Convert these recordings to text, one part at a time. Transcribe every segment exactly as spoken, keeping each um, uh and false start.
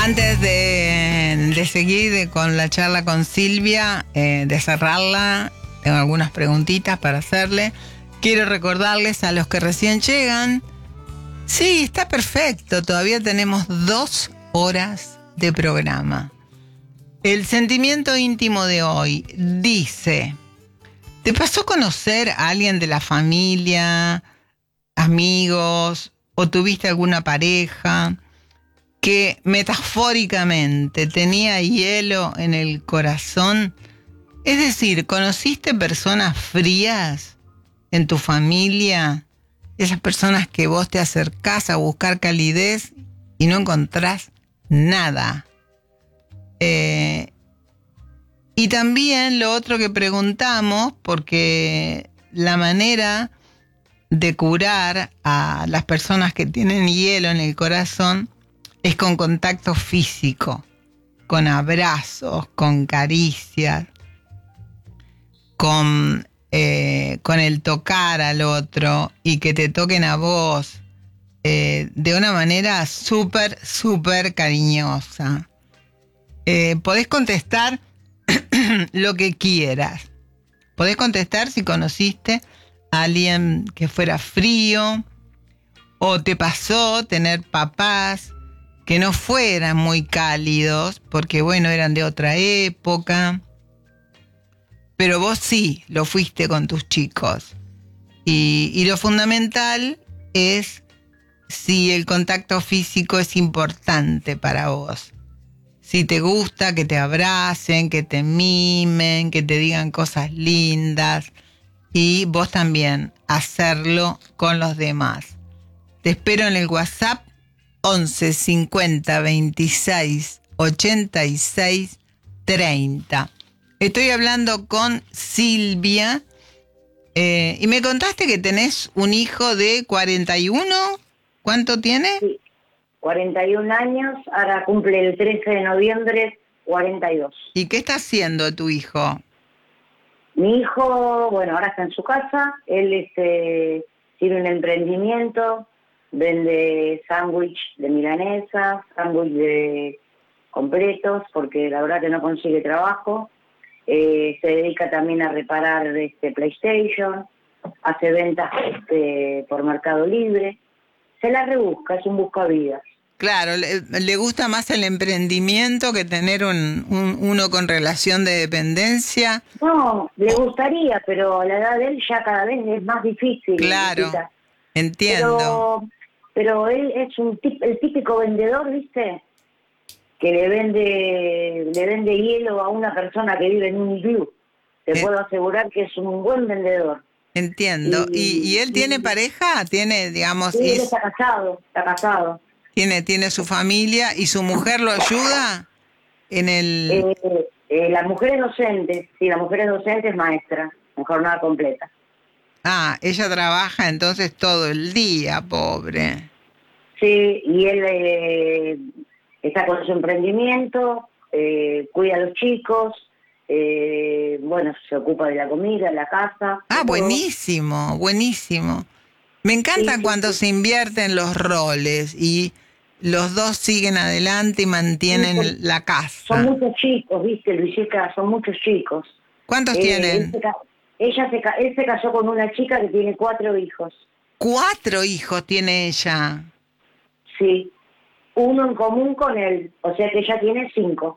Antes de, de seguir con la charla con Silvia, eh, de cerrarla, tengo algunas preguntitas para hacerle. Quiero recordarles a los que recién llegan, sí, está perfecto, todavía tenemos dos horas de programa. El sentimiento íntimo de hoy dice: ¿te pasó conocer a alguien de la familia, amigos, o tuviste alguna pareja que metafóricamente tenía hielo en el corazón? Es decir, ¿conociste personas frías en tu familia? Esas personas que vos te acercás a buscar calidez y no encontrás nada. Eh, y también lo otro que preguntamos, porque la manera de curar a las personas que tienen hielo en el corazón es con contacto físico, con abrazos, con caricias, con, eh, con el tocar al otro y que te toquen a vos eh, de una manera súper, súper cariñosa. Eh, podés contestar lo que quieras. Podés contestar si conociste a alguien que fuera frío, o te pasó tener papás que no fueran muy cálidos, porque bueno, eran de otra época, pero vos sí lo fuiste con tus chicos. Y, y lo fundamental es si el contacto físico es importante para vos. Si te gusta que te abracen, que te mimen, que te digan cosas lindas, y vos también hacerlo con los demás. Te espero en el WhatsApp once cincuenta veintiséis ochenta y seis treinta. Estoy hablando con Silvia eh, y me contaste que tenés un hijo de cuarenta y uno. ¿Cuánto tiene? Sí, cuarenta y un años, ahora cumple el trece de noviembre, cuarenta y dos. ¿Y qué está haciendo tu hijo? Mi hijo, bueno, ahora está en su casa, él este, tiene un emprendimiento, vende sándwich de milanesa, sándwich de completos, porque la verdad que no consigue trabajo. Eh, se dedica también a reparar este PlayStation, hace ventas este, por Mercado Libre. Se la rebusca, es un buscavidas. Claro, le, le gusta más el emprendimiento que tener un, un uno con relación de dependencia. No, le gustaría, pero a la edad de él ya cada vez es más difícil. Claro, Visita. entiendo. Pero, pero él es un tip, el típico vendedor, ¿viste? Que le vende le vende hielo a una persona que vive en un iglú. Te Eh, puedo asegurar que es un buen vendedor. Entiendo. ¿Y, y él tiene pareja? ¿Tiene, digamos, Sí, él y está casado, está casado. tiene, tiene su familia y su mujer lo ayuda en el... Eh, eh, la mujer es docente, sí, la mujer es docente, es maestra, en jornada completa. Ah, ella trabaja entonces todo el día, pobre. Sí, y él eh, está con su emprendimiento, eh, cuida a los chicos, eh, bueno, se ocupa de la comida, la casa. Ah, todo. buenísimo, buenísimo. Me encanta Sí, sí, cuando sí. se invierten los roles y los dos siguen adelante y Sí, mantienen son, la son casa. muchos chicos, viste, Luisita, son muchos chicos. ¿Cuántos Eh, él tienen? se, ca- ella se, ca- él se casó con una chica que tiene cuatro hijos. Cuatro hijos tiene ella. Sí, uno en común con él, o sea que ella tiene cinco.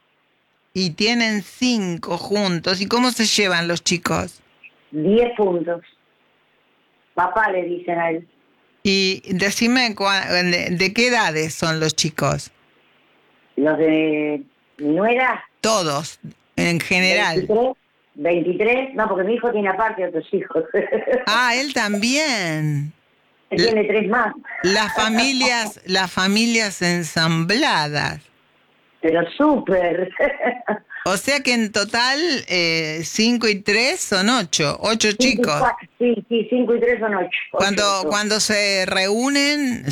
Y tienen cinco juntos. ¿Y cómo se llevan los chicos? Diez puntos. Papá le dicen a él. Y decime, cua- ¿de, de qué edades son los chicos? Los de mi nuera, Todos, en general. veintitrés, veintitrés, no, porque mi hijo tiene aparte otros hijos. Ah, él también. Él L- tiene tres más. Las familias, las familias ensambladas. Pero súper. O sea que en total, eh, cinco y tres son ocho, ocho Cinco y chicos. cuatro, sí, sí, cinco y tres son ocho. Cuando, Ocho, ocho. cuando se reúnen,